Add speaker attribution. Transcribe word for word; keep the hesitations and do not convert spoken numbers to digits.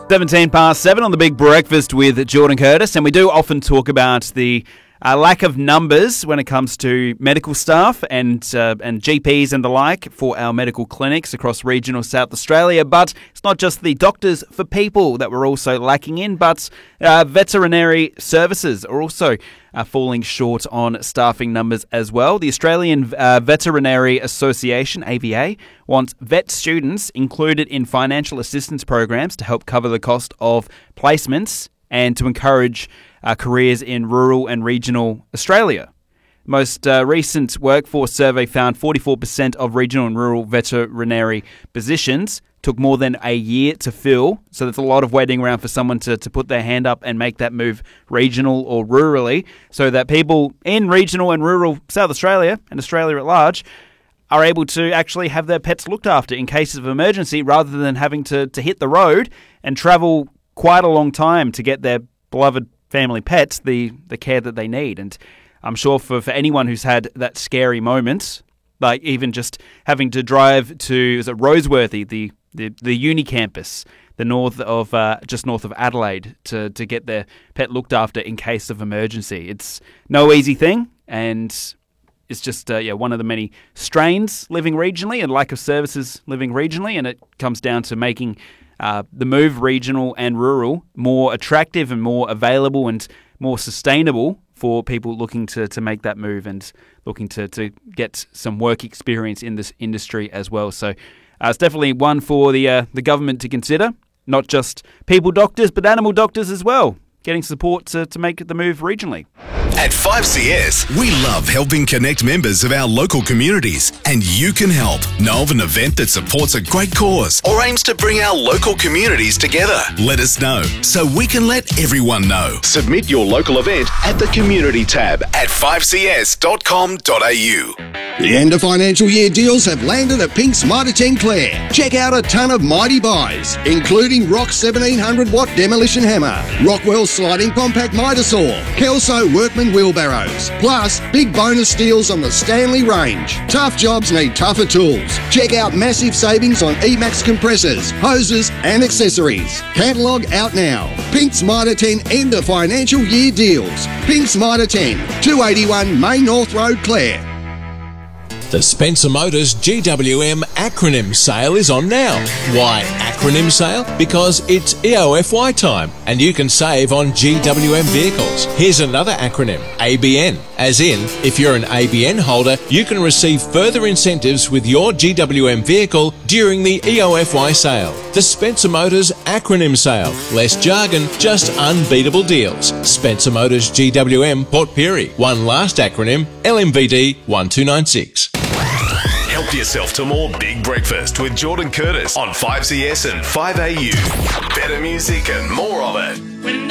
Speaker 1: seventeen past seven on the Big Breakfast with Jordan Curtis, and we do often talk about the uh, lack of numbers when it comes to medical staff and uh, and G Ps and the like for our medical clinics across regional South Australia. But it's not just the doctors for people that we're also lacking in, but uh, veterinary services are also uh, falling short on staffing numbers as well. The Australian uh, Veterinary Association, A V A, wants vet students included in financial assistance programs to help cover the cost of placements and to encourage uh, careers in rural and regional Australia. Most uh, recent workforce survey found forty-four percent of regional and rural veterinary positions took more than a year to fill. So there's a lot of waiting around for someone to, to put their hand up and make that move regional or rurally, so that people in regional and rural South Australia and Australia at large are able to actually have their pets looked after in cases of emergency, rather than having to, to hit the road and travel quite a long time to get their beloved family pets the, the care that they need. And I'm sure for, for anyone who's had that scary moment, like even just having to drive to is it Roseworthy, the, the, the uni campus, the north of uh, just north of Adelaide, to, to get their pet looked after in case of emergency. It's no easy thing, and it's just uh, yeah one of the many strains living regionally and lack of services living regionally, and it comes down to making Uh, the move regional and rural more attractive and more available and more sustainable for people looking to, to make that move and looking to, to get some work experience in this industry as well. So uh, it's definitely one for the uh, the government to consider, not just people doctors, but animal doctors as well, getting support to, to make the move regionally.
Speaker 2: At five C S, we love helping connect members of our local communities, and you can help. Know of an event that supports a great cause or aims to bring our local communities together? Let us know so we can let everyone know. Submit your local event at the Community tab at five c s dot com dot a u.
Speaker 3: The end of financial year deals have landed at Pink's Mitre ten Clare. Check out a ton of mighty buys, including Rock seventeen hundred watt demolition hammer, Rockwell sliding compact miter saw, Kelso workman wheelbarrows, plus big bonus deals on the Stanley range. Tough jobs need tougher tools. Check out massive savings on E MAX compressors, hoses and accessories. Catalogue out now. Pink's Mitre ten end of financial year deals. Pink's Mitre ten, two eighty-one Main North Road, Clare.
Speaker 4: The Spencer Motors G W M acronym sale is on now. Why acronym sale? Because it's E O F Y time and you can save on G W M vehicles. Here's another acronym, A B N. As in, if you're an A B N holder, you can receive further incentives with your G W M vehicle during the E O F Y sale. The Spencer Motors acronym sale. Less jargon, just unbeatable deals. Spencer Motors G W M Port Pirie. One last acronym, L M V D one two nine six.
Speaker 2: Help yourself to more Big Breakfast with Jordan Curtis on five C S and five A U. Better music and more of it.